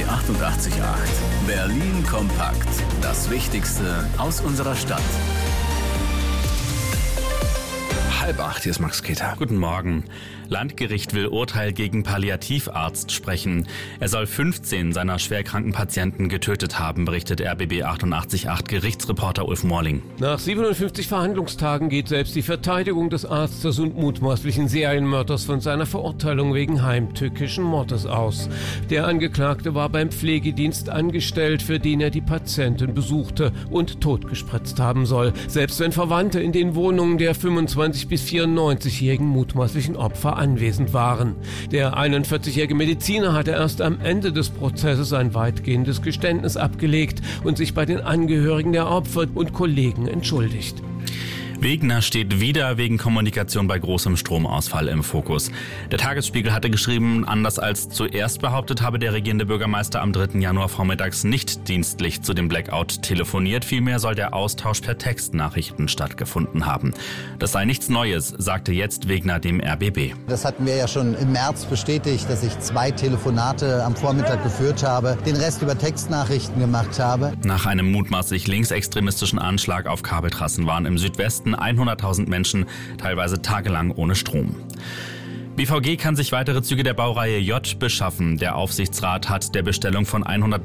88.8. Berlin kompakt. Das Wichtigste aus unserer Stadt. 7:30, hier ist Max Keter. Guten Morgen. Landgericht will Urteil gegen Palliativarzt sprechen. Er soll 15 seiner schwerkranken Patienten getötet haben, berichtet RBB 88.8 Gerichtsreporter Ulf Morling. Nach 57 Verhandlungstagen geht selbst die Verteidigung des Arztes und mutmaßlichen Serienmörders von seiner Verurteilung wegen heimtückischen Mordes aus. Der Angeklagte war beim Pflegedienst angestellt, für den er die Patientin besuchte und totgespritzt haben soll. Selbst wenn Verwandte in den Wohnungen der 25- bis 94-jährigen mutmaßlichen Opfer anwesend waren. Der 41-jährige Mediziner hatte erst am Ende des Prozesses ein weitgehendes Geständnis abgelegt und sich bei den Angehörigen der Opfer und Kollegen entschuldigt. Wegener steht wieder wegen Kommunikation bei großem Stromausfall im Fokus. Der Tagesspiegel hatte geschrieben, anders als zuerst behauptet, habe der regierende Bürgermeister am 3. Januar vormittags nicht dienstlich zu dem Blackout telefoniert. Vielmehr soll der Austausch per Textnachrichten stattgefunden haben. Das sei nichts Neues, sagte jetzt Wegener dem RBB. Das hatten wir ja schon im März bestätigt, dass ich 2 Telefonate am Vormittag geführt habe, den Rest über Textnachrichten gemacht habe. Nach einem mutmaßlich linksextremistischen Anschlag auf Kabeltrassen waren im Südwesten 100.000 Menschen teilweise tagelang ohne Strom. BVG kann sich weitere Züge der Baureihe J beschaffen. Der Aufsichtsrat hat der Bestellung von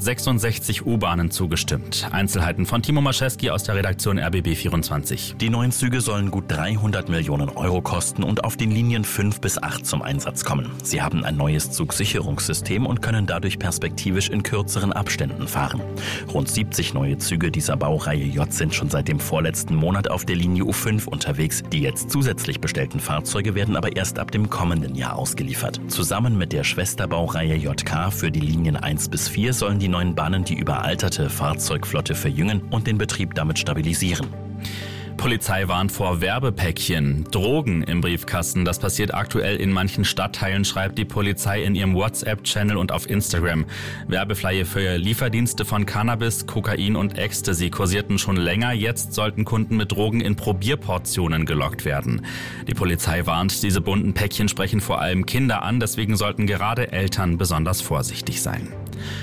166 U-Bahnen zugestimmt. Einzelheiten von Timo Maschewski aus der Redaktion RBB24. Die neuen Züge sollen gut 300 Millionen Euro kosten und auf den Linien 5 bis 8 zum Einsatz kommen. Sie haben ein neues Zugsicherungssystem und können dadurch perspektivisch in kürzeren Abständen fahren. Rund 70 neue Züge dieser Baureihe J sind schon seit dem vorletzten Monat auf der Linie U5 unterwegs. Die jetzt zusätzlich bestellten Fahrzeuge werden aber erst ab dem kommenden Jahr ausgeliefert. Zusammen mit der Schwesterbaureihe JK für die Linien 1 bis 4 sollen die neuen Bahnen die überalterte Fahrzeugflotte verjüngen und den Betrieb damit stabilisieren. Polizei warnt vor Werbepäckchen. Drogen im Briefkasten. Das passiert aktuell in manchen Stadtteilen, schreibt die Polizei in ihrem WhatsApp-Channel und auf Instagram. Werbeflyer für Lieferdienste von Cannabis, Kokain und Ecstasy kursierten schon länger. Jetzt sollten Kunden mit Drogen in Probierportionen gelockt werden. Die Polizei warnt, diese bunten Päckchen sprechen vor allem Kinder an. Deswegen sollten gerade Eltern besonders vorsichtig sein.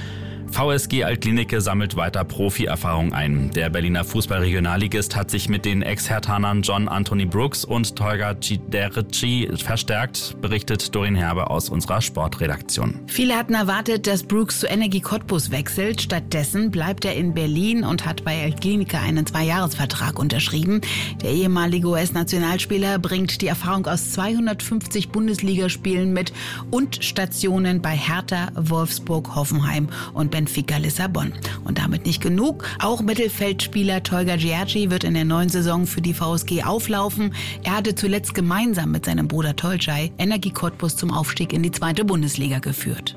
VSG Altklinike sammelt weiter Profi-Erfahrung ein. Der Berliner Fußball-Regionalligist hat sich mit den Ex-Herthanern John Anthony Brooks und Tolga Ciderci verstärkt, berichtet Doreen Herbe aus unserer Sportredaktion. Viele hatten erwartet, dass Brooks zu Energie Cottbus wechselt. Stattdessen bleibt er in Berlin und hat bei Altklinike einen 2-Jahres-Vertrag unterschrieben. Der ehemalige US-Nationalspieler bringt die Erfahrung aus 250 Bundesligaspielen mit und Stationen bei Hertha, Wolfsburg, Hoffenheim und Benfica Lissabon. Und damit nicht genug. Auch Mittelfeldspieler Tolga Ciderci wird in der neuen Saison für die VSG auflaufen. Er hatte zuletzt gemeinsam mit seinem Bruder Tolcay Energie Cottbus zum Aufstieg in die 2. Bundesliga geführt.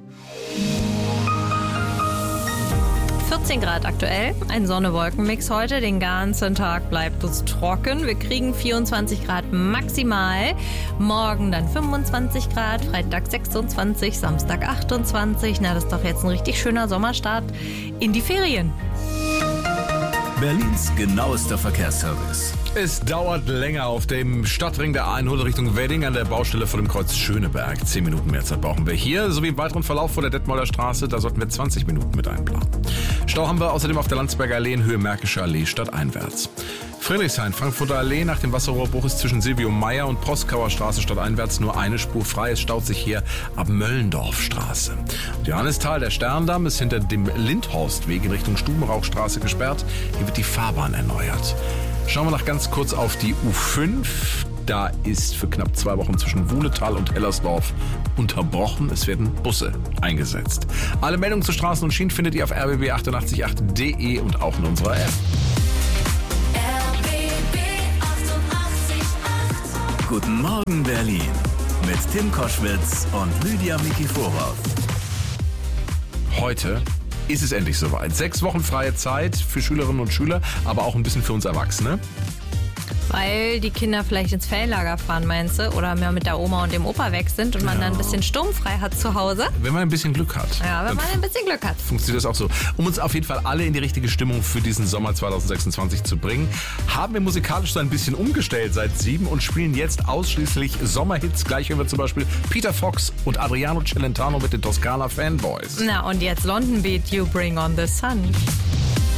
14 Grad aktuell, ein Sonne-Wolken-Mix heute. Den ganzen Tag bleibt es trocken. Wir kriegen 24 Grad maximal. Morgen dann 25 Grad, Freitag 26, Samstag 28. Na, das ist doch jetzt ein richtig schöner Sommerstart in die Ferien. Berlins genauester Verkehrsservice. Es dauert länger auf dem Stadtring der A100 Richtung Wedding an der Baustelle vor dem Kreuz Schöneberg. 10 Minuten mehr Zeit brauchen wir hier, sowie im weiteren Verlauf vor der Detmolder Straße. Da sollten wir 20 Minuten mit einplanen. Stau haben wir außerdem auf der Landsberger Allee in Höhe Märkische Allee stadteinwärts. Friedrichshain, Frankfurter Allee nach dem Wasserrohrbruch ist zwischen Silvio Meyer und Proskauer Straße stadteinwärts nur eine Spur frei. Es staut sich hier ab Möllendorfstraße. Und Johannisthal, der Sterndamm, ist hinter dem Lindhorstweg in Richtung Stubenrauchstraße gesperrt. Hier wird die Fahrbahn erneuert. Schauen wir noch ganz kurz auf die U5. Da ist für knapp 2 Wochen zwischen Wuhletal und Hellersdorf unterbrochen. Es werden Busse eingesetzt. Alle Meldungen zu Straßen und Schienen findet ihr auf rbb888.de und auch in unserer App. Guten Morgen Berlin mit Tim Koschwitz und Lydia Mikiforov. Heute ist es endlich soweit. 6 Wochen freie Zeit für Schülerinnen und Schüler, aber auch ein bisschen für uns Erwachsene. Weil die Kinder vielleicht ins Ferienlager fahren, meinst du? Oder mehr mit der Oma und dem Opa weg sind und man dann ein bisschen sturmfrei hat zu Hause. Wenn man ein bisschen Glück hat. Ja, wenn man ein bisschen Glück hat. Funktioniert das auch so. Um uns auf jeden Fall alle in die richtige Stimmung für diesen Sommer 2026 zu bringen, haben wir musikalisch so ein bisschen umgestellt seit 7 und spielen jetzt ausschließlich Sommerhits. Gleich hören wir zum Beispiel Peter Fox und Adriano Celentano mit den Toskana Fanboys. Na, und jetzt London Beat, You Bring on the Sun.